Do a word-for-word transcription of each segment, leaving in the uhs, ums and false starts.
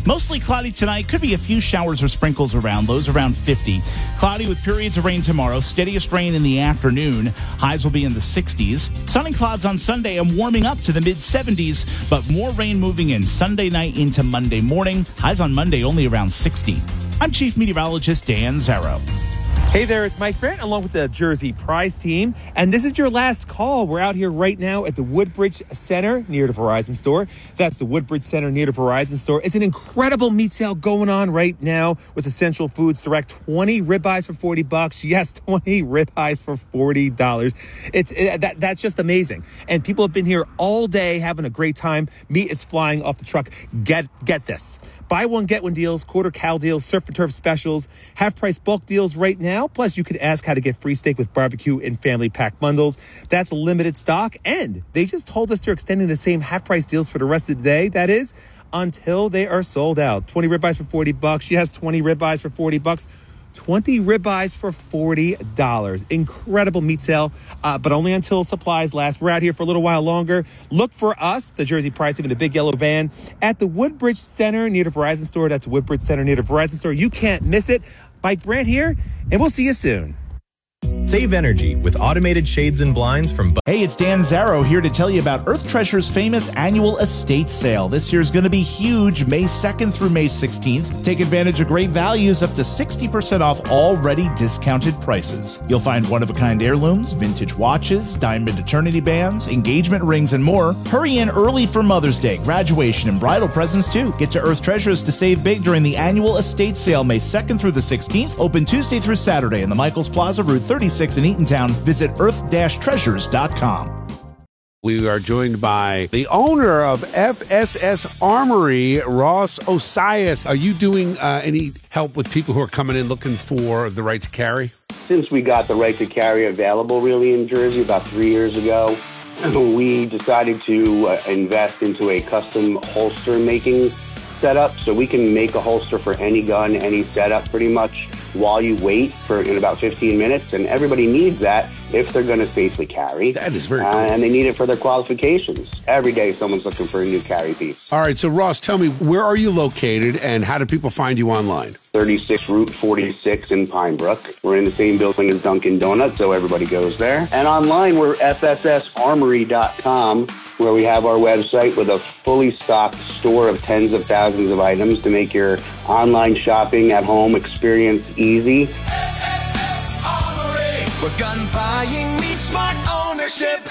Mostly cloudy tonight. Could be a few showers or sprinkles around. Lows around fifty. Cloudy with periods of rain tomorrow. Steadiest rain in the afternoon. Highs will be in the sixties. Sun and clouds on Sunday and warming up to the mid seventies, but more rain moving in Sunday night into Monday morning. Highs on Monday only around sixty. I'm Chief Meteorologist Dan Zarrow. Hey there, it's Mike Grant along with the Jersey Prize team, and this is your last call. We're out here right now at the Woodbridge Center near the Verizon store. That's the Woodbridge Center near the Verizon store. It's an incredible meat sale going on right now with Essential Foods Direct. twenty ribeyes for forty bucks. Yes, twenty ribeyes for forty dollars. It's it, that that's just amazing. And people have been here all day having a great time. Meat is flying off the truck. Get get this. Buy one, get one deals, quarter cow deals, surf and turf specials, half price bulk deals right now. Plus, you could ask how to get free steak with barbecue in family pack bundles. That's limited stock. And they just told us they're extending the same half price deals for the rest of the day. That is until they are sold out. twenty ribeyes for forty bucks. Yes, twenty ribeyes for forty bucks. twenty ribeyes for forty dollars. Incredible meat sale, uh, but only until supplies last. We're out here for a little while longer. Look for us, the Jersey Prize team in the big yellow van at the Woodbridge Center near the Verizon store. That's Woodbridge Center near the Verizon store. You can't miss it. Mike Brandt here, and we'll see you soon. Save energy with automated shades and blinds from... Hey, it's Dan Zarrow here to tell you about Earth Treasure's famous annual estate sale. This year's going to be huge, May second through May sixteenth. Take advantage of great values up to sixty percent off already discounted prices. You'll find one-of-a-kind heirlooms, vintage watches, diamond eternity bands, engagement rings, and more. Hurry in early for Mother's Day, graduation, and bridal presents, too. Get to Earth Treasures to save big during the annual estate sale, May second through the sixteenth. Open Tuesday through Saturday in the Michaels Plaza, Route thirty-six in Eatontown. Visit earth treasures dot com. We are joined by the owner of F S S Armory, Ross Osias. Are you doing uh, any help with people who are coming in looking for the right to carry? Since we got the right to carry available really in Jersey about three years ago, we decided to uh, invest into a custom holster making setup. So we can make a holster for any gun, any setup pretty much while you wait for in about fifteen minutes. And everybody needs that if they're going to safely carry. That is very cool. Uh, and they need it for their qualifications. Every day someone's looking for a new carry piece. All right, so Ross, tell me, where are you located and how do people find you online? thirty-six Route forty-six in Pine Brook. We're in the same building as Dunkin' Donuts, so everybody goes there. And online, we're F S S armory dot com, where we have our website with a fully stocked store of tens of thousands of items to make your online shopping at home experience easy. Where gun buying meets smart ownership.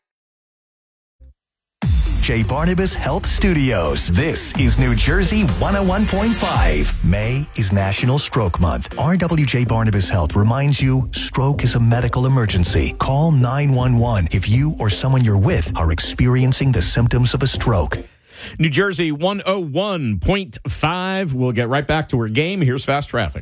J. Barnabas Health Studios. This is New Jersey one oh one point five. May is National Stroke Month. R W J Barnabas Health reminds you stroke is a medical emergency. Call nine one one if you or someone you're with are experiencing the symptoms of a stroke. New Jersey one oh one point five. We'll get right back to our game. Here's fast traffic.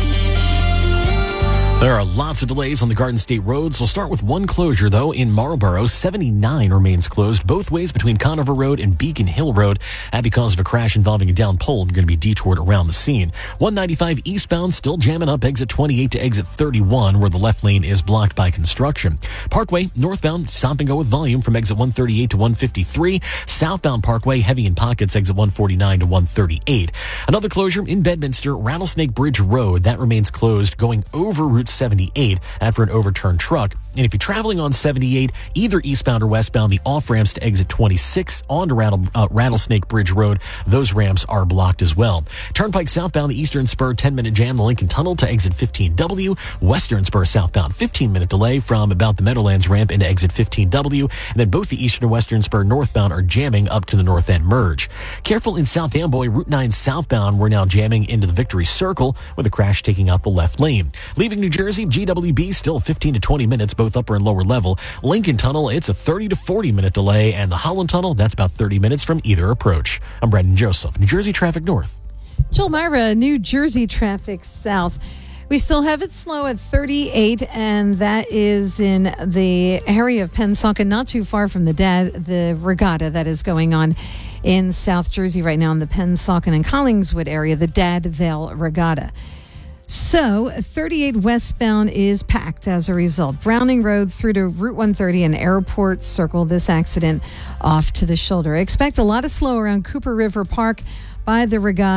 There are lots of delays on the Garden State roads. We'll start with one closure, though, in Marlboro. seventy-nine remains closed both ways between Conover Road and Beacon Hill Road. That because of a crash involving a down pole. You're going to be detoured around the scene. one ninety-five eastbound still jamming up exit twenty-eight to exit thirty-one, where the left lane is blocked by construction. Parkway northbound, stop and go with volume from exit one thirty-eight to one fifty-three. Southbound Parkway, heavy in pockets, exit one forty-nine to one thirty-eight. Another closure in Bedminster, Rattlesnake Bridge Road. That remains closed going over Route seventy-eight after an overturned truck. And if you're traveling on seventy-eight, either eastbound or westbound, the off ramps to exit twenty-six onto Rattle, uh, Rattlesnake Bridge Road, those ramps are blocked as well. Turnpike southbound, the Eastern Spur ten minute jam, the Lincoln Tunnel to exit fifteen W. Western Spur southbound, fifteen minute delay from about the Meadowlands ramp into exit fifteen W. And then both the Eastern and Western Spur northbound are jamming up to the North End merge. Careful in South Amboy, Route nine southbound, we're now jamming into the Victory Circle with a crash taking out the left lane. Leaving New Jersey, G W B still fifteen to twenty minutes, both upper and lower level. Lincoln Tunnel, it's a thirty to forty minute delay, and the Holland Tunnel, that's about thirty minutes from either approach. I'm Brendan Joseph, New Jersey Traffic North. Joel Myra, New Jersey Traffic South. We still have it slow at thirty-eight, and that is in the area of Pennsauken, not too far from the dad, the regatta that is going on in South Jersey right now in the Pennsauken and Collingswood area, the Dad Vale Regatta. So, thirty-eight westbound is packed as a result. Browning Road through to Route one thirty and Airport Circle, this accident off to the shoulder. Expect a lot of slow around Cooper River Park by the regatta.